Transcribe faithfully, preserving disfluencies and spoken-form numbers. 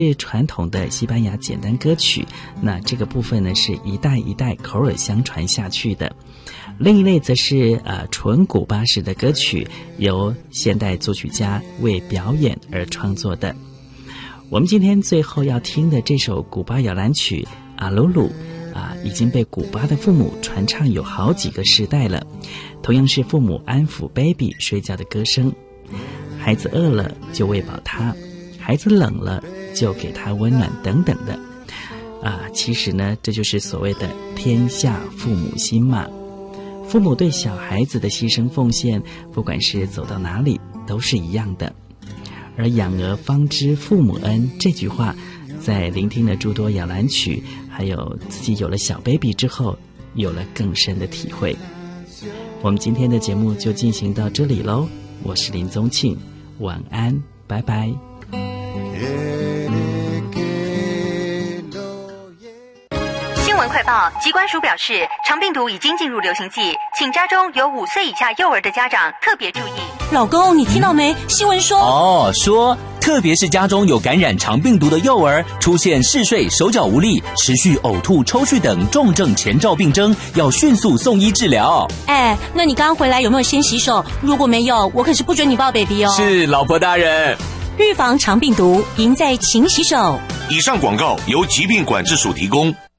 是传统的西班牙简单歌曲，那这个部分呢是一代一代口耳相传下去的。另一类则是呃纯古巴式的歌曲，由现代作曲家为表演而创作的。我们今天最后要听的这首古巴摇篮曲《阿鲁鲁》啊，已经被古巴的父母传唱有好几个世代了。同样是父母安抚 baby 睡觉的歌声，孩子饿了就喂饱他，孩子冷了就给他温暖等等的啊，其实呢，这就是所谓的天下父母心嘛。父母对小孩子的牺牲奉献，不管是走到哪里都是一样的。而养儿方知父母恩这句话，在聆听了诸多摇篮曲，还有自己有了小 baby 之后，有了更深的体会。我们今天的节目就进行到这里咯，我是林宗庆，晚安，拜拜。 新闻快报，疾管署表示，肠病毒已经进入流行季，请家中有五岁以下幼儿的家长特别注意。 老公，你听到没？新闻说哦，说特别是家中有感染肠病毒的幼儿，出现嗜睡、手脚无力、持续呕吐、抽搐等重症前兆病征，要迅速送医治疗。 哎，那你刚回来有没有先洗手？如果没有，我可是不准你抱 baby 哦。 是，老婆大人。 预防肠病毒，赢在勤洗手。 以上广告由疾病管制署提供。